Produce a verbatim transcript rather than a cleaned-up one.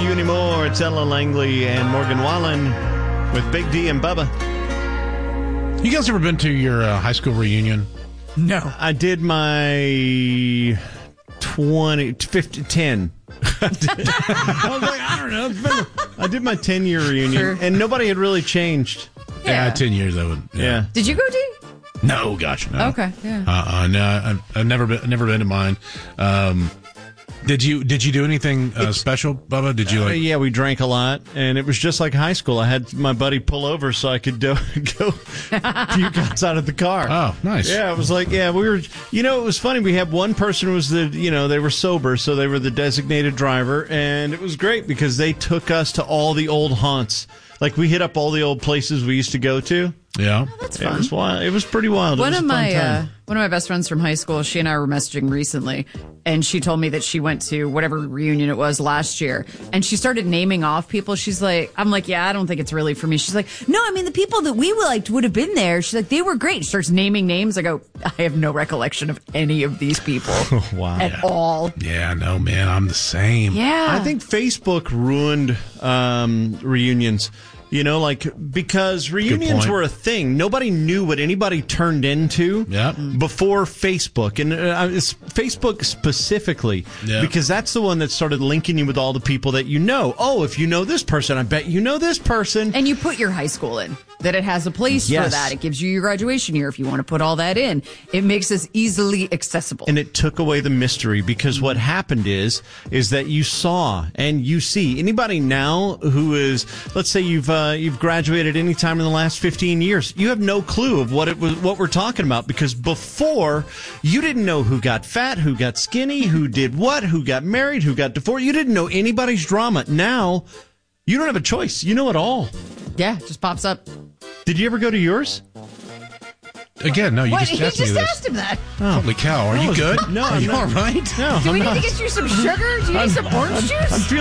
you anymore. It's Ella Langley and Morgan Wallen with Big D and Bubba. You guys ever been to your uh, high school reunion? No. I did my twenty, fifty, ten. I was like, I don't know. It's been, I did my ten-year reunion, Sure. and nobody had really changed. Yeah, Yeah. ten years I would. Yeah. Yeah. Did you go, D? No, gosh, no. Okay, yeah. Uh, uh no, I've, I've never been, never been to mine. Um, did you did you do anything uh, special, Bubba? Did you Uh, like? yeah, we drank a lot, and it was just like high school. I had my buddy pull over so I could do, go puke outside of the car. Oh, nice. Yeah, it was like, yeah, we were, you know, it was funny. We had one person who was the, you know, they were sober, so they were the designated driver, and it was great because they took us to all the old haunts. Like, we hit up all the old places we used to go to. Yeah. That's It fun. was wild. It was pretty wild. It One was of a fun my time. uh, one of my best friends from high school, she and I were messaging recently, and she told me that she went to whatever reunion it was last year, and she started naming off people. She's like, I'm like, yeah, I don't think it's really for me. She's like, no, I mean the people that we liked would have been there. She's like, they were great. She starts naming names. I go, I have no recollection of any of these people Wow. at Yeah. all. Yeah, no, man, I'm the same. Yeah, I think Facebook ruined um, reunions. You know, like, because reunions point. were a thing. Nobody knew what anybody turned into Yep. before Facebook. And uh, it's Facebook specifically, Yep. because that's the one that started linking you with all the people that you know. Oh, if you know this person, I bet you know this person. and you put your high school in, that it has a place for Yes. that. It gives you your graduation year if you want to put all that in. It makes us easily accessible. And it took away the mystery, because what happened is is that you saw and you see anybody now who is, let's say you've uh, you've graduated any time in the last fifteen years, you have no clue of what it was, what we're talking about, because before you didn't know who got fat, who got skinny, who did what, who got married, who got divorced. You didn't know anybody's drama. Now you don't have a choice. You know it all. yeah, it just pops up. Did you ever go to yours? Again, no, you What? just He asked just me this. asked him that. Holy cow, are you good? No, are I'm you not. all right? No, Do I'm we need not. to get you some sugar? Do you need some orange juice? I'm feeling